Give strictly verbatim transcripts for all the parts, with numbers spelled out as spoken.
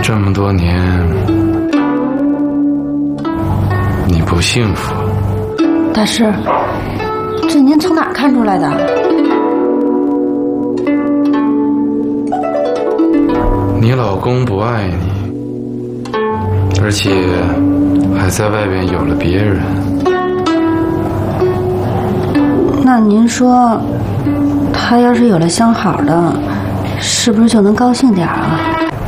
这么多年，你不幸福。 大师，这您从哪儿看出来的？ 你老公不爱你，而且还在外边有了别人。 那您说，他要是有了相好的，是不是就能高兴点啊？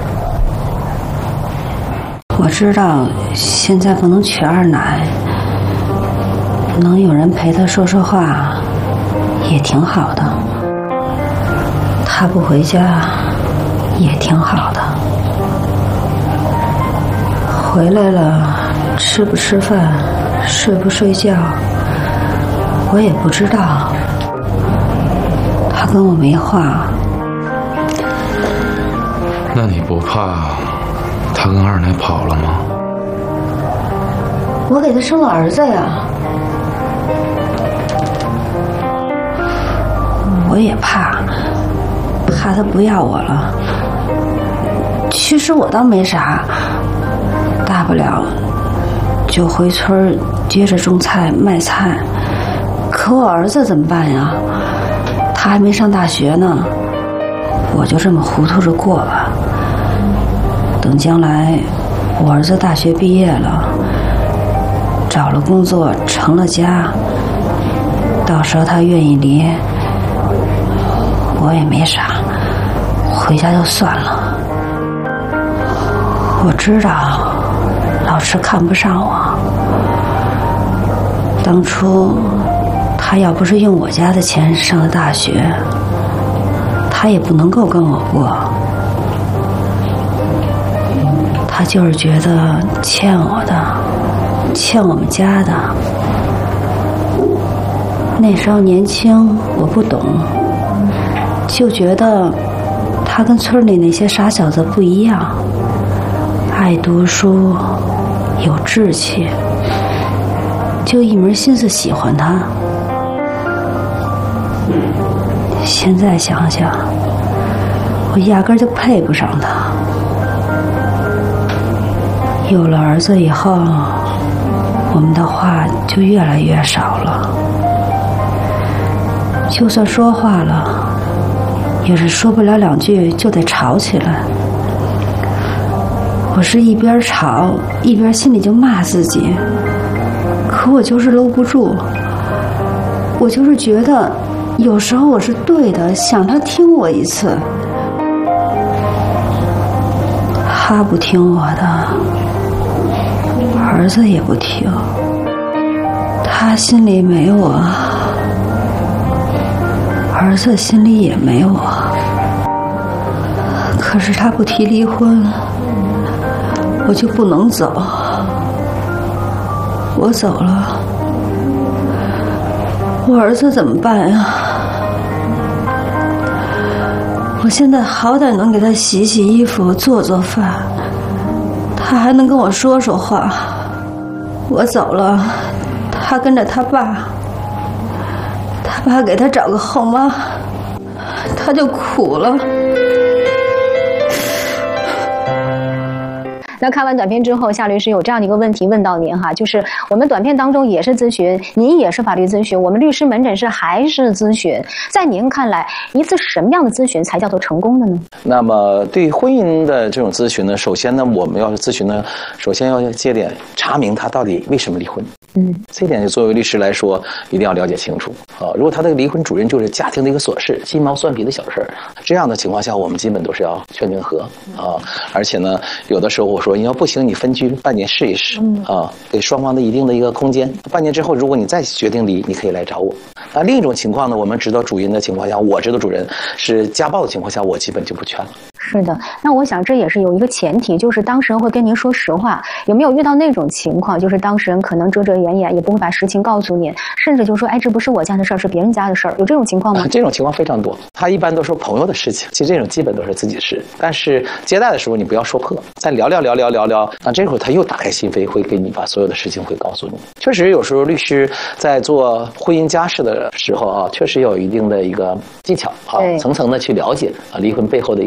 我知道现在不能娶二奶，能有人陪他说说话也挺好的。他不回家也挺好的。回来了，吃不吃饭，睡不睡觉，我也不知道。他跟我没话。 那你不怕他跟二奶跑了吗？ 我给他生了儿子呀。我也怕，怕他不要我了。其实我倒没啥，大不了就回村接着种菜卖菜。可我儿子怎么办呀？他还没上大学呢，我就这么糊涂着过吧。等将来我儿子大学毕业了，找了工作，成了家，到时候他愿意离，我也没啥，回家就算了。我知道老师看不上我，当初他要不是用我家的钱上的大学，他也不能够跟我过。他就是觉得欠我的，欠我们家的。那时候年轻，我不懂，就觉得他跟村里那些傻小子不一样，爱读书，有志气，就一门心思喜欢他。现在想想，我压根儿就配不上他。有了儿子以后，我们的话就越来越少了。就算说话了，也是说不了两句就得吵起来。我是一边吵一边心里就骂自己，可我就是搂不住。我就是觉得有时候我是对的，想他听我一次，他不听我的，儿子也不听，他心里没我，儿子心里也没我。可是他不提离婚，我就不能走。我走了，我儿子怎么办呀？我现在好歹能给他洗洗衣服，做做饭，他还能跟我说说话。我走了，他跟着他爸，他爸给他找个后妈，他就苦了。 那看完短片之后，夏律师有这样的一个问题问到您哈，就是我们短片当中也是咨询，您也是法律咨询，我们律师门诊是还是咨询，在您看来，一次什么样的咨询才叫做成功的呢？ 那么对于婚姻的这种咨询呢，首先呢，我们要咨询呢，首先要接点查明他到底为什么离婚。嗯，这一点作为律师来说，一定要了解清楚啊。如果他的离婚主因就是家庭的一个琐事、鸡毛蒜皮的小事儿，这样的情况下，我们基本都是要劝劝和啊。而且呢，有的时候我说你要不行，你分居半年试一试啊，给双方的一定的一个空间。半年之后，如果你再决定离，你可以来找我。那另一种情况呢，我们知道主因的情况下，我知道主人是家暴的情况下，我基本就不劝了。 是的，那我想这也是有一个前提，就是当事人会跟您说实话。有没有遇到那种情况，就是当事人可能遮遮掩掩，也不会把实情告诉您，甚至就说，哎，这不是我家的事儿，是别人家的事儿，有这种情况吗？ 这种情况非常多，他一般都说朋友的事情，其实这种基本都是自己的事。但是接待的时候，你不要说破，再聊聊聊聊聊聊，那这会儿他又打开心扉，会给你把所有的事情会告诉你。确实，有时候律师在做婚姻家事的时候啊，确实有一定的一个技巧啊，层层的去了解啊离婚背后的一个真相。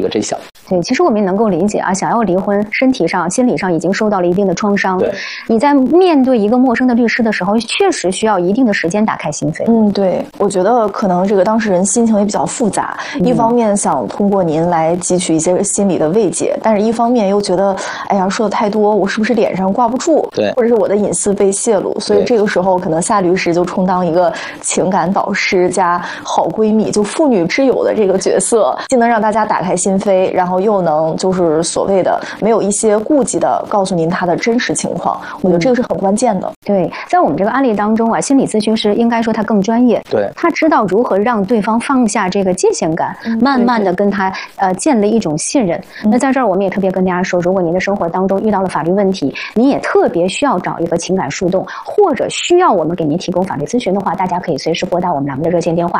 对，其实我们也能够理解啊，想要离婚，身体上、心理上已经受到了一定的创伤。 对， 你在面对一个陌生的律师的时候，确实需要一定的时间打开心扉。 嗯，对，我觉得可能这个当事人心情也比较复杂，嗯、一方面想通过您来汲取一些心理的慰藉，但是一方面又觉得，哎呀，说的太多，我是不是脸上挂不住？ 对， 或者是我的隐私被泄露，所以这个时候可能夏律师就充当一个情感导师加好闺蜜，就妇女之友的这个角色，既能让大家打开心扉，然后又能就是所谓的没有一些顾忌的告诉您他的真实情况，我觉得这个是很关键的。 对，在我们这个案例当中啊，心理咨询师应该说他更专业， 对， 他知道如何让对方放下这个界限感，嗯、慢慢的跟他呃建立一种信任。嗯、那在这儿我们也特别跟大家说，如果您的生活当中遇到了法律问题，您也特别需要找一个情感树洞，或者需要我们给您提供法律咨询的话，大家可以随时拨打我们栏目的热线电话